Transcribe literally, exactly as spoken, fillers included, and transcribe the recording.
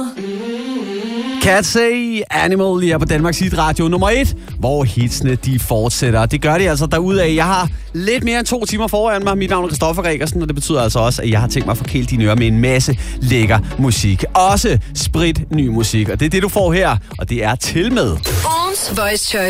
Katsey Animal lige her på Danmarks Hit Radio nummer et, hvor hitsene de fortsætter. Det gør de altså derudaf. Jeg har lidt mere end to timer foran mig. Mit navn er Christoffer Gregersen, og det betyder altså også, at jeg har tænkt mig at forkæle dine ører med en masse lækker musik. Også sprit ny musik, og det er det, du får her, og det er til med Ons Voice Choice.